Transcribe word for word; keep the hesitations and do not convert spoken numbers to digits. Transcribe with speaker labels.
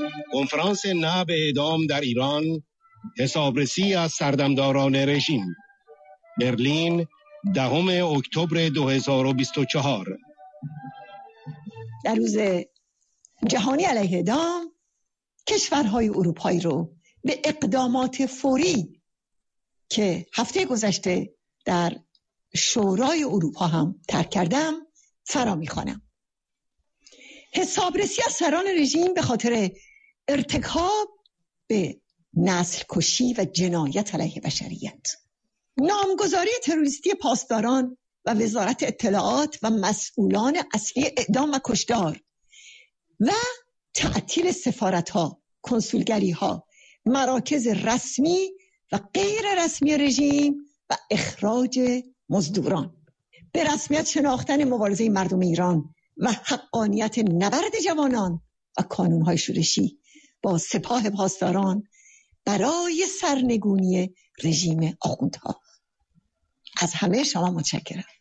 Speaker 1: کنفرانس نه به اعدام در ایران، حسابرسی از سردمداران رژیم. برلین، دهم اکتبر دو هزار و بیست و چهار.
Speaker 2: در روز جهانی علیه اعدام، کشورهای اروپایی رو به اقدامات فوری که هفته گذشته در شورای اروپا هم ترک کردم فرا می‌خوانم. حسابرسی از سران رژیم به خاطر ارتکاب به نسل کشی و جنایت علیه بشریت، نامگذاری تروریستی پاسداران و وزارت اطلاعات و مسئولان اصلی اعدام و کشتار و تعطیل سفارت‌ها، کنسولگری‌ها، مراکز رسمی و غیر رسمی رژیم و اخراج مزدوران، به رسمیت شناختن مبارزه مردم ایران و حقانیت نبرد جوانان و کانون‌های شورشی با سپاه پاسداران برای سرنگونی رژیم آخوندها. از همه شما متشکرم.